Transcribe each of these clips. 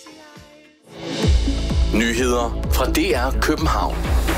Nyheder fra DR København.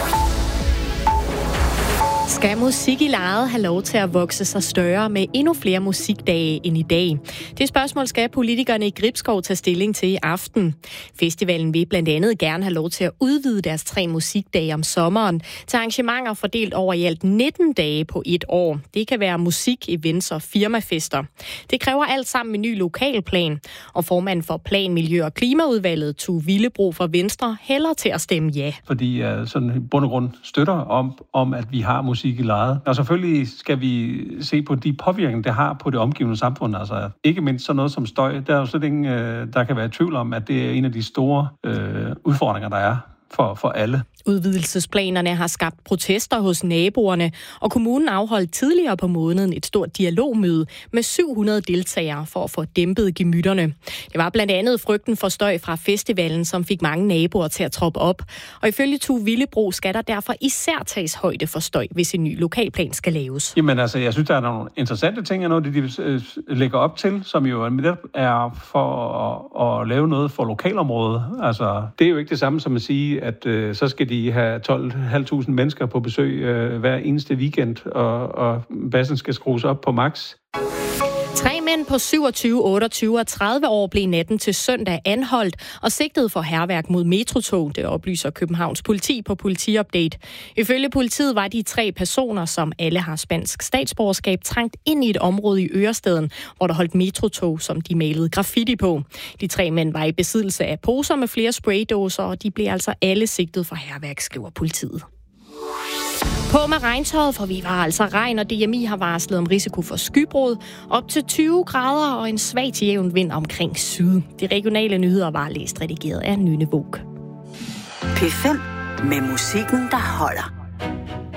Skal musik i lejet have lov til at vokse sig større med endnu flere musikdage end i dag? Det spørgsmål skal politikerne i Gribskov tage stilling til i aften. Festivalen vil blandt andet gerne have lov til at udvide deres 3 musikdage om sommeren til arrangementer fordelt over i alt 19 dage på et år. Det kan være musik, events og firmafester. Det kræver alt sammen en ny lokalplan. Og formanden for Plan, Miljø og Klimaudvalget, Tue Villebro fra Venstre, hælder til at stemme ja. Fordi jeg sådan i bund og grund støtter om, at vi har musik i lejet. Og selvfølgelig skal vi se på de påvirkninger, det har på det omgivende samfund. Altså ikke mindst sådan noget som støj. Der er jo slet ingen, der kan være i tvivl om, at det er en af de store udfordringer, der er for alle. Udvidelsesplanerne har skabt protester hos naboerne, og kommunen afholdt tidligere på måneden et stort dialogmøde med 700 deltagere for at få dæmpet gemytterne. Det var blandt andet frygten for støj fra festivalen, som fik mange naboer til at troppe op. Og ifølge Tue Villebro skal der derfor især tages højde for støj, hvis en ny lokalplan skal laves. Jamen altså, jeg synes, der er nogle interessante ting, noget de lægger op til, som jo er for at lave noget for lokalområdet. Altså, det er jo ikke det samme som at sige, at så skal de have 12.500 mennesker på besøg hver eneste weekend, og bassen skal skrues op på max. 3 mænd på 27, 28 og 30 år blev natten til søndag anholdt og sigtet for hærværk mod metrotog, det oplyser Københavns politi på Politiupdate. Ifølge politiet var de 3 personer, som alle har spansk statsborgerskab, trængt ind i et område i Ørestaden, hvor der holdt metrotog, som de malede graffiti på. De 3 mænd var i besiddelse af poser med flere spraydåser, og de blev altså alle sigtet for hærværk, skriver politiet. På med regntøjet, for vi var altså regn, og DMI har varslet om risiko for skybrud, op til 20 grader og en svag til jævn vind omkring syd. De regionale nyheder var læst redigeret af Nynne Våg. P5 med musikken, der holder.